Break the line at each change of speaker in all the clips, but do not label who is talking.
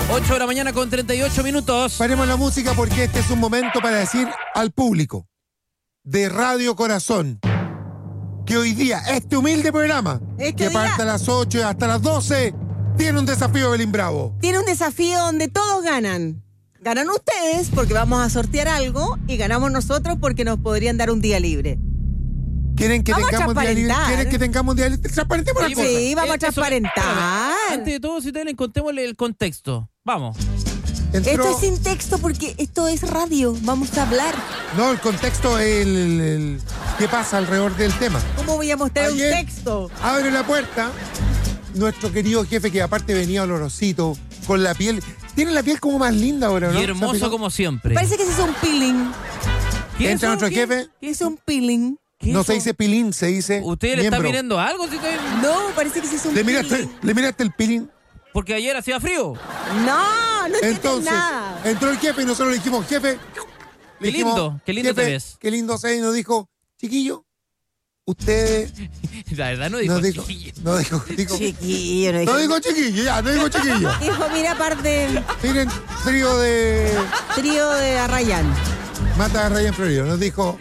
8 de la mañana con 38 minutos.
Paremos la música porque este es un momento para decir al público de Radio Corazón que hoy día, este humilde programa, que parte a las 8 y hasta las 12, tiene un desafío, Belín Bravo.
Tiene un desafío donde todos ganan. Ganan ustedes porque vamos a sortear algo y ganamos nosotros porque nos podrían dar un día libre.
¿Quieren que
Vamos
tengamos
a
día libre?
transparentar.
¿Quieren que tengamos día libre? Transparentemos las cosas.
Sí, vamos a
Eso-
transparentar.
Antes de todo, si te contémosle el contexto. Vamos.
Entró-
Esto es sin texto porque esto es radio. Vamos a hablar.
No, el contexto es el qué pasa alrededor del tema.
¿Cómo voy a mostrar
Ayer-
un texto?
Abre la puerta nuestro querido jefe, que aparte venía olorosito, con la piel. Tiene la piel como más linda ahora, ¿no?
Y hermoso
¿Se ha
como siempre.
Parece que se hizo un peeling.
¿Qué
Entra
es
nuestro
eso?
jefe.
¿Qué es un peeling?
¿Qué
No
es
se
eso?
dice pilín, se dice
¿Usted le
miembro.
está mirando algo? ¿Sí está-
No, parece que se hizo un
¿Le
peeling.
miraste el pilín?
Porque ayer hacía frío.
No entiendes
Entonces,
nada.
entró el jefe y nosotros le dijimos, jefe.
Qué
le dijimos,
lindo, qué lindo
jefe,
te ves.
Qué lindo se ve. Y nos dijo, chiquillo, ustedes.
La verdad no dijo.
No dijo,
chiquillo.
no dijo,
Chiquillo,
no dijo chiquillo, ya, no dijo chiquillo.
Dijo, mira, par de
Miren, trío de
trío de Arrayán.
Mata a Ryan Florido. Nos dijo,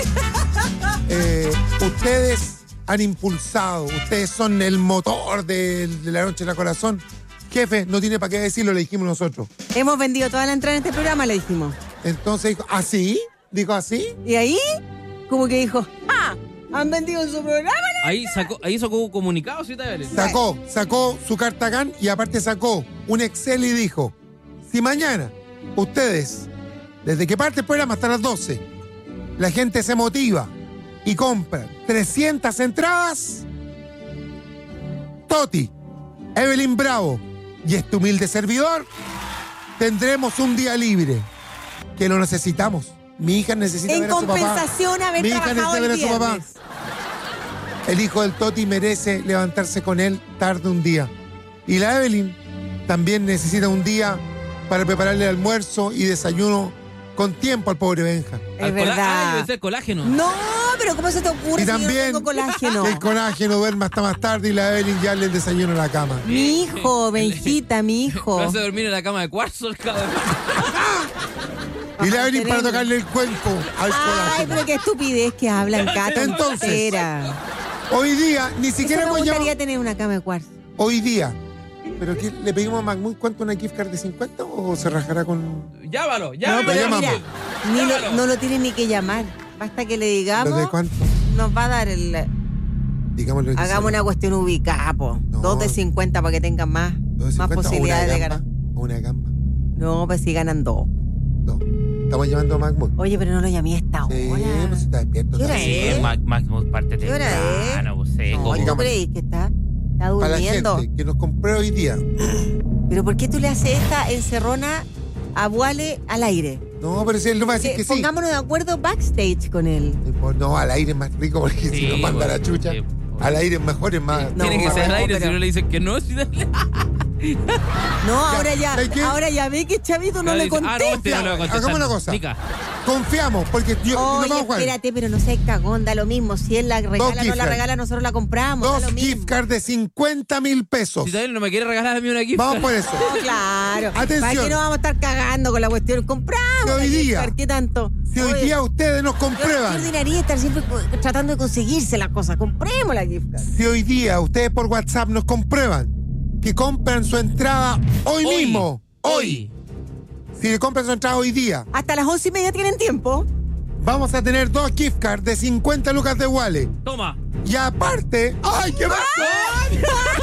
ustedes han impulsado, ustedes son el motor de la noche de la corazón. Jefe, no tiene para qué decirlo, le dijimos nosotros.
Hemos vendido toda la entrada en este programa, le dijimos.
Entonces dijo, ¿así? Dijo así.
Y ahí, como que dijo, ¡ah! ¿Han vendido su programa?
Ahí sacó un comunicado, ¿sí, Evelyn?
Sacó su carta GAN y aparte sacó un Excel y dijo, si mañana ustedes, desde que parte el programa hasta las 12, la gente se motiva y compra 300 entradas, Toti, Evelyn Bravo y este humilde servidor, tendremos un día libre, que lo necesitamos. Mi hija necesita
En
ver a su papá.
compensación haber
Mi hija
trabajado
necesita ver
el
a su papá.
viernes.
El hijo del Toti merece levantarse con él tarde un día. Y la Evelyn también necesita un día para prepararle el almuerzo y desayuno con tiempo al pobre Benja.
Es verdad.
debe ser colágeno.
No, pero ¿cómo se te ocurre
Y
si yo no
también
tengo colágeno?
que el colágeno duerma hasta más tarde y la Evelyn ya le el desayuno en la cama.
Mi hijo, Benjita, mi
Lo
hijo.
hace dormir en la cama de cuarzo el cabrón.
Y la Evelyn para
mantenerlo.
tocarle el cuenco al
Ay,
colágeno.
pero qué estupidez que hablan, Cata.
Entonces,
entera.
Hoy día, ni
Eso
siquiera
me
hemos
gustaría
llamado.
tener una cama de cuarzo.
Hoy día. ¿Pero qué? ¿Le pedimos a Mahmoud cuánto una gift card de 50 o se rajará con
Llámalo,
No,
llámalo.
pero
llamamos.
mira, ni
Llámalo.
no lo tiene ni que llamar. Basta que le
lo
digamos,
de cuánto?
nos va a dar el...
Digámoslo. que
Hagamos
sea.
una cuestión ubicada, po.
No.
2 de 50 para que tengan más
250 o
posibilidades
una
de
gamba,
ganar.
o una gamba.
No, pues si ganan 2.
No. Estamos llamando a Mahmoud.
Oye, pero no lo llamé a esta hora.
Sí, pues está despierto.
¿Qué hora
está
es?
despierto.
Maximus parte
¿Qué hora es?
temprano, pues, seco.
No, ¿tú
Dígame.
crees que está
Para la
durmiendo?
gente que nos compró hoy día.
Pero ¿por qué tú le haces esta encerrona a Wale al aire?
No, pero si él no va a decir que sí.
Pongámonos de acuerdo backstage con él.
No, al aire es más rico porque si
Sí,
nos manda
pues,
la chucha.
sí.
Al aire es mejor, es más.
No,
Tiene que ser al aire,
pero-
si no le dicen que no. Si dale.
No, ahora
¿sabes qué?
ahora ya ve que Chavito no le
Dice,
contesta.
no, este no le va a contestar.
Hagamos una cosa.
Nica.
Confiamos, porque yo no
Oye,
vamos a jugar.
espérate, pero no seas cagón, da lo mismo. Si él la regala, no
gift
la
cards.
regala, nosotros la compramos. da
Dos
lo mismo.
gift cards de 50.000 pesos.
Si también no me quiere regalar a mí una gift
Vamos
card.
por eso.
No, claro.
Atención.
¿Para qué nos vamos a estar cagando con la cuestión? Compramos.
Si hoy
la gift
día-
card, ¿qué tanto?
Si hoy
Oye,
día ustedes nos
qué
comprueban,
ordinaria estar siempre tratando de conseguirse las cosas. Compremos la gift card.
si hoy día ustedes por WhatsApp nos comprueban que compran su entrada hoy mismo, hoy, si le compran su entrada hoy día,
Hasta las 11:30 tienen tiempo.
vamos a tener dos gift cards de 50 lucas de Wale.
Toma.
Y aparte, ¡ay, qué bajo! ¡Qué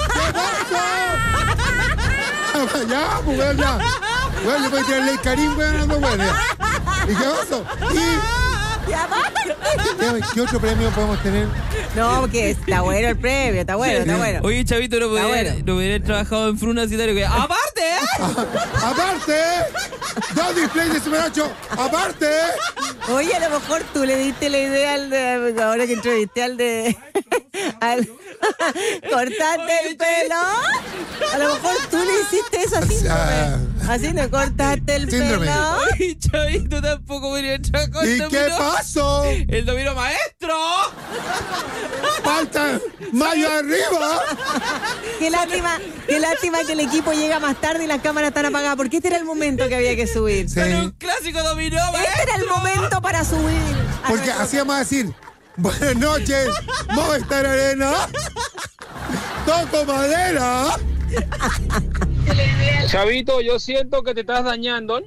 bajo! Ya, pues, weón, ya. Weón, le voy a tirarle el Karim, weón, ando bueno. ya. ¿Y qué pasó?
Ya va.
¿Qué otro premio podemos tener?
No, porque está bueno el premio, está bueno, está bueno.
Oye, Chavito, no podría
bueno.
haber trabajado en Fruna Citario. Que... ¡Aparte!
¡Aparte! ¡Dos displays de Super 8! ¡Aparte!
Oye, a lo mejor tú le diste la idea al de. Ahora que entrevisté al de. al cortarte el pelo. A lo mejor tú le hiciste eso así. Así te cortaste el
Síndrome.
pelo.
Ay, Chavito, tampoco voy a entrar con
¿Y qué
dominó.
pasó?
¡El dominó maestro!
¡Falta mayo arriba!
Qué lástima que el equipo llega más tarde y las cámaras están apagadas, porque este era el momento que había que subir.
Sí,
¡Con un clásico dominó maestro!
Este era el momento para subir. a
porque
nuestro-
así vamos a decir, buenas noches, Movistar Arena, toco madera.
Chavito, yo siento que te estás dañando.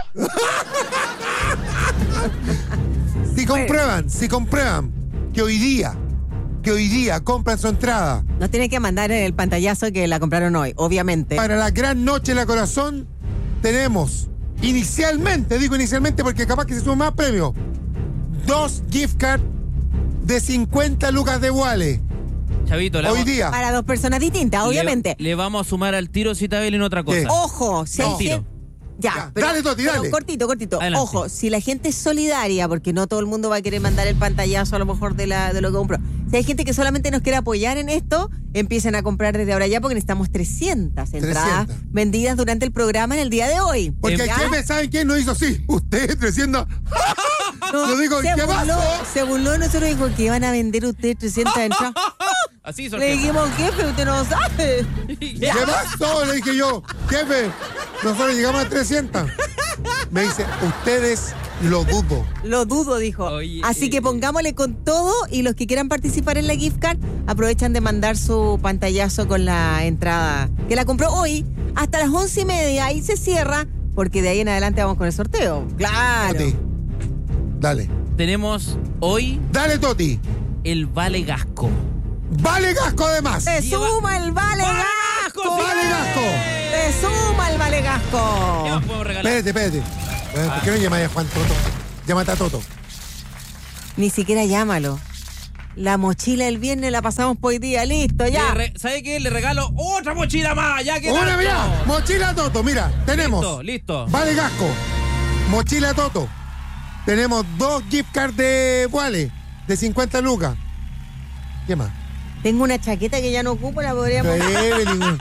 Si comprueban que hoy día compran su entrada
Nos tienen que mandar en el pantallazo que la compraron hoy, obviamente.
para la gran noche de la corazón, tenemos inicialmente, digo inicialmente porque capaz que se suman más premios, 2 gift cards de 50 lucas de Wale.
Chavito, le
Hoy
vamos-
día.
Para dos personas distintas, obviamente.
Le vamos a sumar al tiro Citabel en otra cosa.
¿Qué?
Ojo, si
No.
hay gente...
Ya, dale, Toti, dale.
Cortito.
Adelante.
Ojo, si la gente es solidaria, porque no todo el mundo va a querer mandar el pantallazo a lo mejor de lo que compró. Si hay gente que solamente nos quiere apoyar en esto, empiecen a comprar desde ahora ya porque necesitamos 300 entradas
300.
vendidas durante el programa en el día de hoy.
Porque
¿Ya?
¿quién me saben quién no hizo así? Usted 300.
No,
Yo digo,
se
¿qué pasó?
Se burló de nosotros y dijo que iban a vender ustedes 300 entradas.
Así son.
Le dijimos, jefe, usted no sabe.
¿Qué pasó? Le dije yo, jefe, nosotros llegamos a 300. Me dice, ustedes lo dudo.
Lo dudo, dijo.
Oye,
Así que pongámosle con todo y los que quieran participar en la gift card aprovechan de mandar su pantallazo con la entrada que la compró hoy hasta las 11:30. Ahí se cierra porque de ahí en adelante vamos con el sorteo. Claro.
Toti. Dale.
Tenemos hoy
Dale, Toti.
el Vale Gasco.
Vale gasco de más.
Se
Lleva-
suma el Vale
¡Vale
Gasco.
Gasco, sí!
Vale Gasco.
Se suma el Vale
¿Qué
Gasco.
más podemos regalar?
Espérate. ¿Por qué no llamáis a Juan Toto? Llámate a Toto.
Ni siquiera llámalo. La mochila el viernes la pasamos por hoy día. Listo, ya.
¿Sabe qué? Le regalo otra mochila más. Ya que
Una,
tanto.
mira. Mochila Toto. Mira, tenemos.
Listo.
Vale gasco. Mochila Toto. Tenemos 2 gift cards de Wale de 50 lucas. ¿Qué más?
Tengo una chaqueta que ya no ocupo, la podríamos...
Evelyn.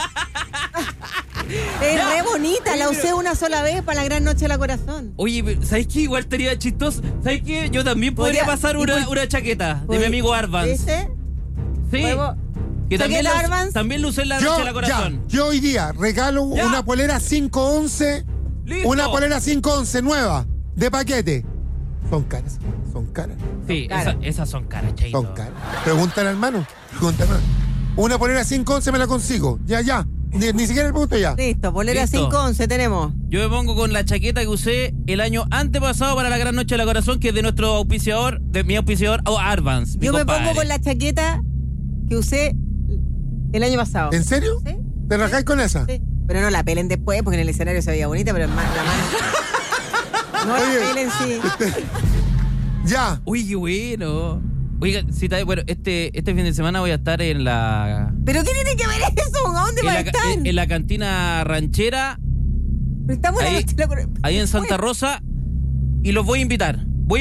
Es re bonita, la usé una sola vez para la gran noche de la corazón.
Oye, ¿sabes qué? Igual estaría chistoso. ¿Sabes qué? Yo también podría pasar una chaqueta de mi amigo Arvans.
¿Viste?
Sí.
Huevo.
Que también
¿Chaqueta
lo,
Arvans?
también lo usé en la noche de la corazón.
Yo hoy día regalo
Ya.
una polera 511.
Listo.
Una polera 511 nueva de paquete. Son caras.
Sí,
caras.
esas son caras, Chaito.
Son caras. Pregúntale al hermano. Una polera 511 me la consigo. Ya. Ni siquiera le pregunto ya.
Listo, polera
Listo.
511 tenemos.
Yo me pongo con la chaqueta que usé el año antepasado para la Gran Noche de la Corazón, que es de nuestro auspiciador, de mi auspiciador, Arvans. mi
Yo me
compadre.
pongo con la chaqueta que usé el año pasado.
¿En serio?
¿Sí?
¿Te rajáis con esa?
Sí. Pero no la pelen después porque en el escenario se veía bonita, pero en la mano. No
Oye.
la pelen, sí.
Ya.
Uy, qué bueno. Oiga, bueno, este fin de semana voy a estar en la
¿Pero qué tiene que ver eso? ¿A dónde va a estar?
en la cantina ranchera,
Pero estamos en la
ahí-
noche de la corazón.
ahí en Santa Rosa, y los voy a invitar.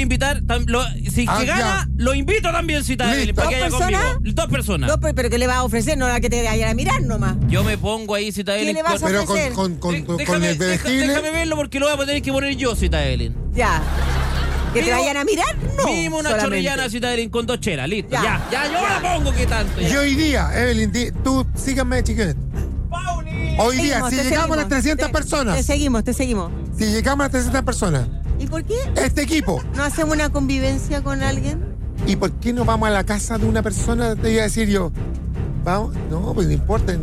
Si
Ah,
que gana,
ya.
lo invito también, Cita
Listo.
para que
¿Dos
haya
personas?
conmigo. 2 personas.
No, pero ¿qué le vas a ofrecer? No la que te vayan a mirar nomás.
Yo me pongo ahí, Cita
¿Qué le vas a
Pero
ofrecer?
con
déjame,
el bebestible.
déjame verlo porque lo voy a tener que poner yo, Cita Evelyn.
Ya. ¿Que te
Mínimo-
vayan a mirar? No.
Mínimo una
solamente.
chorrillana, Cita Evelyn, con 2 chelas, listo.
Ya.
Ya, yo la pongo, que tanto.
Y hoy día, Evelyn, tú síganme, chiquillos.
Pauli.
Hoy día,
Seguimos,
si
te
llegamos a las
seguimos.
300
Te
personas,
seguimos.
si llegamos a las 300 personas,
¿Y por qué
este equipo,
no hacemos una convivencia con alguien?
¿y por qué no vamos a la casa de una persona? Te iba a decir yo, vamos, no, pues no importa.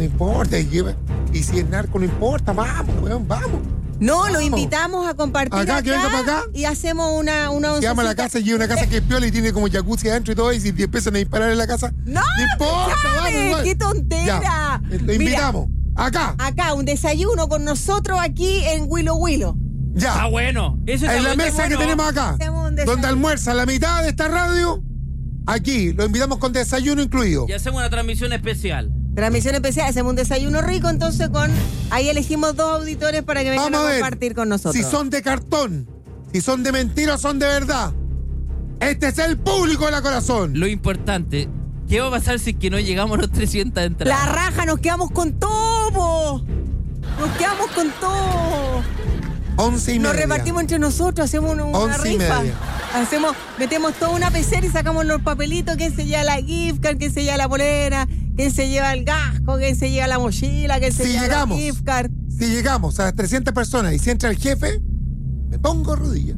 Y si es narco, no importa, vamos, weón, vamos.
No, lo
Vamos.
invitamos a compartir
Acá, que venga para acá.
y hacemos una
Llegamos a la
oncecita.
casa y hay una casa que es piola y tiene como jacuzzi adentro y todo, y si te empiezan a disparar en la casa,
¡No!
importa,
Chávez,
vamos, igual.
¡Qué tontera!
Ya, lo
Mira,
invitamos, acá,
acá, un desayuno con nosotros aquí en Willow.
Está
ya,
bueno. Eso está
en la
bueno,
mesa que
bueno.
tenemos acá,
Hacemos un desayuno.
donde almuerza la mitad de esta radio, aquí, lo invitamos con desayuno incluido.
Y hacemos una transmisión especial.
Transmisión especial, hacemos un desayuno rico, entonces ahí elegimos 2 auditores para que vengan
Vamos
a
a ver
compartir con nosotros.
si son de cartón, si son de mentira o son de verdad. Este es el público de la corazón.
Lo importante, ¿qué va a pasar si es que no llegamos a los 300 entradas?
La raja, nos quedamos con todo. Nos quedamos con todo.
11:30.
Nos repartimos entre nosotros, hacemos una
11:30.
rifa. Metemos toda una pecera y sacamos los papelitos. ¿Quién se lleva la gift card? ¿Quién se lleva la polera? ¿Quién se lleva el gasco? ¿Quién se lleva la mochila? ¿Quién se
Si
lleva
llegamos.
la gift card?
Si llegamos a las 300 personas y si entra el jefe, me pongo rodilla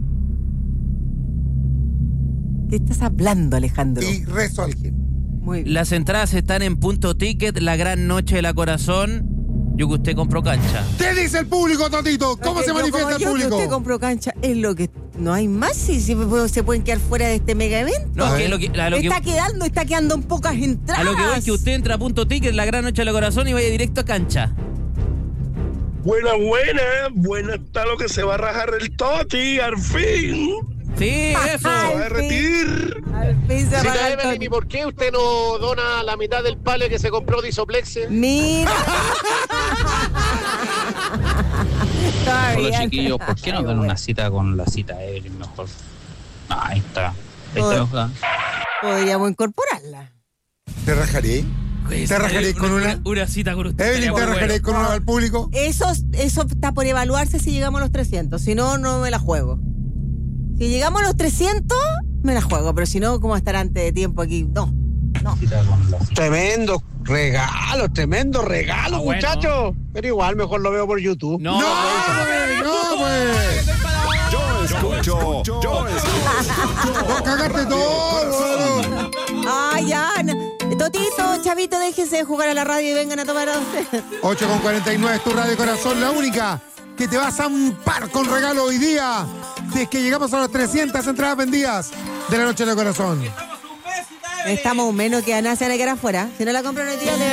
¿Qué estás hablando, Alejandro?
y rezo al jefe.
Muy bien.
Las entradas están en Punto Ticket, la gran noche de la Corazón. Yo que usted compró cancha.
¿Qué dice el público, Totito? ¿Cómo se manifiesta el
Yo
público?
que usted compró cancha, es lo que no hay más. Si se pueden quedar fuera de este mega evento.
No, es que
Está quedando en pocas entradas.
a lo que voy es que usted entra a Punto Ticket, la gran noche de la Corazón y vaya directo a cancha.
Buena está lo que se va a rajar el Toti, al fin.
Sí, eso.
Se va a derretir.
Al fin se
Señorita
apaga el
Evelyn,
toque.
¿y por qué usted no dona la mitad del palo que se compró de Isoplexe?
Mira.
Hola chiquillos, ¿por qué no dan una cita con la cita Evelyn mejor? Ahí está.
Podríamos incorporarla.
¿Te rajaré? ¿Te rajaré con
una cita con usted?
Evelyn, ¿te rajaré con una al público?
Eso está por evaluarse si llegamos a los 300. Si no, no me la juego. Si llegamos a los 300, me la juego. Pero si no, ¿cómo estar antes de tiempo aquí? No.
Cita con la
Tremendo regalo,
bueno.
muchachos. Pero igual, mejor lo veo por YouTube.
No,
pues.
Yo escucho.
¡Vos cagaste todo!
Ah, ya. Totito, Chavito, déjense de jugar a la radio y vengan a tomar a usted.
8:49 es tu Radio Corazón, la única que te va a zampar con regalo hoy día. Si es que llegamos a las 300 entradas vendidas de la Noche del Corazón.
Estamos menos que a nada se van a quedar afuera. Si no la compran hoy día,